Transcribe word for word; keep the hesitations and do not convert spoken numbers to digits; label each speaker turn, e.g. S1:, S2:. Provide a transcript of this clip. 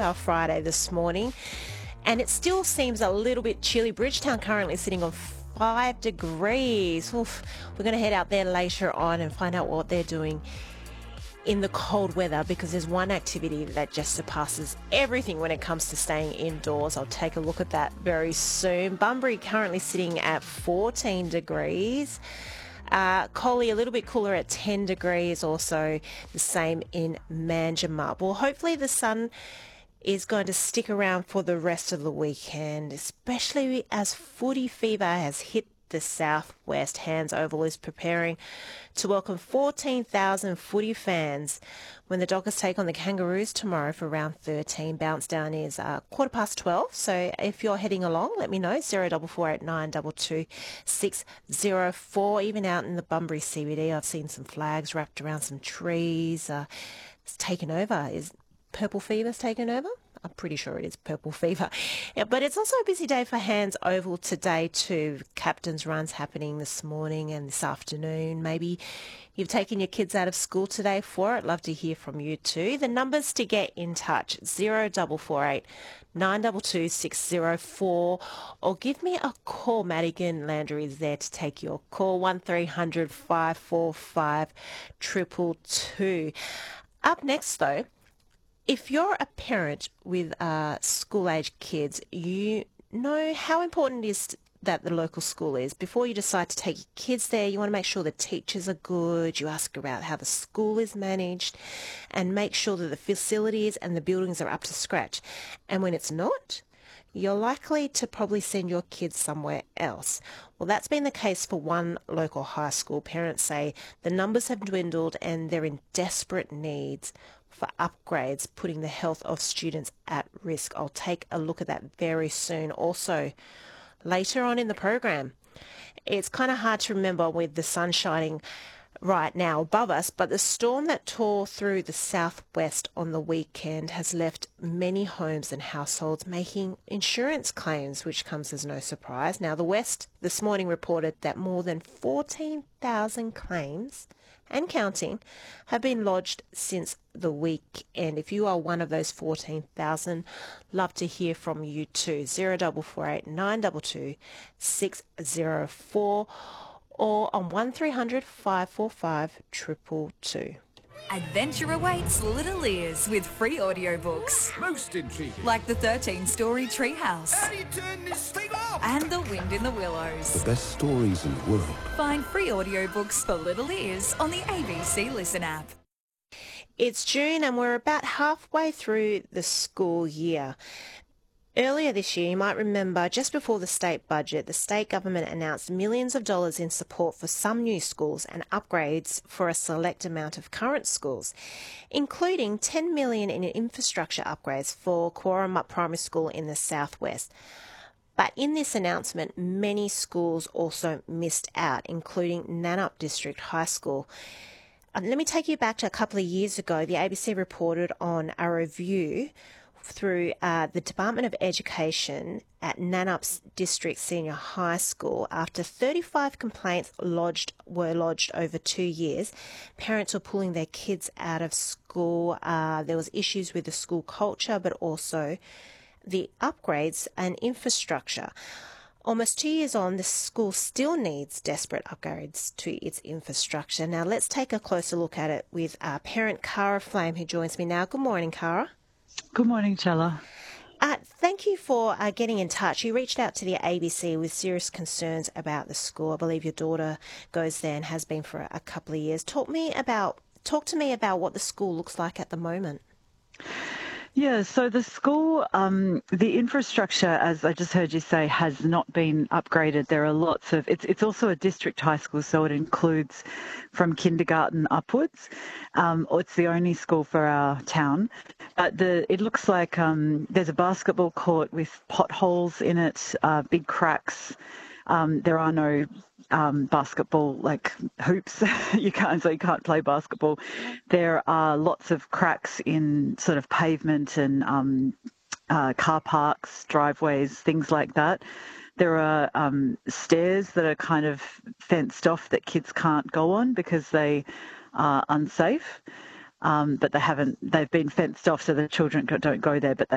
S1: our Friday this morning, and it still seems a little bit chilly. Bridgetown currently sitting on five degrees. Oof. We're going to head out there later on and find out what they're doing in the cold weather, because there's one activity that just surpasses everything when it comes to staying indoors. I'll take a look at that very soon. Bunbury currently sitting at fourteen degrees. Uh, Collie a little bit cooler at ten degrees, also the same in Manjimup. Well, hopefully the sun is going to stick around for the rest of the weekend, especially as footy fever has hit the southwest. Hands Oval is preparing to welcome fourteen thousand footy fans when the Dockers take on the Kangaroos tomorrow for round thirteen. Bounce down is uh, quarter past twelve, so if you're heading along, let me know. zero four four eight nine two two six zero four. Even out in the Bunbury C B D, I've seen some flags wrapped around some trees. Uh, it's taken over. Is purple fever's taken over? I'm pretty sure it is purple fever. Yeah, but it's also a busy day for Hands Oval today too. Captain's runs happening this morning and this afternoon. Maybe you've taken your kids out of school today for it. Love to hear from you too. The numbers to get in touch, zero four four eight nine two two six zero four, or give me a call. Madigan Landry is there to take your call, one three hundred five four five two two two. Up next though, if you're a parent with uh, school-age kids, you know how important it is that the local school is. Before you decide to take your kids there, you want to make sure the teachers are good. You ask about how the school is managed and make sure that the facilities and the buildings are up to scratch. And when it's not, you're likely to probably send your kids somewhere else. Well, that's been the case for one local high school. Parents say the numbers have dwindled and they're in desperate needs for upgrades, putting the health of students at risk. I'll take a look at that very soon. Also, later on in the program, it's kind of hard to remember with the sun shining right now above us, but the storm that tore through the southwest on the weekend has left many homes and households making insurance claims, which comes as no surprise. Now, the West this morning reported that more than fourteen thousand claims and counting have been lodged since the weekend. If you are one of those fourteen thousand, love to hear from you too. zero four four eight nine two two six zero four or on one three hundred five four five two two two.
S2: Adventure awaits little ears with free audiobooks.
S3: Most intriguing.
S2: Like the thirteen-story Treehouse.
S3: How do you turn this thing off?
S2: And The Wind in the Willows.
S4: The best stories in the world.
S2: Find free audiobooks for little ears on the A B C Listen app.
S1: It's June and we're about halfway through the school year. Earlier this year, you might remember, just before the state budget, the state government announced millions of dollars in support for some new schools and upgrades for a select amount of current schools, including ten million dollars in infrastructure upgrades for Quaramup Primary School in the southwest. But in this announcement, many schools also missed out, including Nannup District High School. Um, let me take you back to a couple of years ago. The A B C reported on a review through uh, the Department of Education at Nannup's District Senior High School. After thirty-five complaints lodged were lodged over two years, parents were pulling their kids out of school. Uh, there was issues with the school culture, but also the upgrades and infrastructure. Almost two years on, the school still needs desperate upgrades to its infrastructure. Now, let's take a closer look at it with our parent, Cara Flame, who joins me now. Good morning, Cara.
S5: Good morning, Chella.
S1: Uh, thank you for uh, getting in touch. You reached out to the A B C with serious concerns about the school. I believe your daughter goes there and has been for a couple of years. Talk me about, talk to me about what the school looks like at the moment.
S5: Yeah, so the school, um, the infrastructure, as I just heard you say, has not been upgraded. There are lots of, it's it's also a district high school, so it includes from kindergarten upwards. Um, it's the only school for our town. But the it looks like um, there's a basketball court with potholes in it, uh, big cracks. Um, there are no um, basketball like hoops. you can't so you can't play basketball. There are lots of cracks in sort of pavement and um, uh, car parks, driveways, things like that. There are um, stairs that are kind of fenced off that kids can't go on because they are unsafe. Um, but they haven't. They've been fenced off so the children don't go there, but they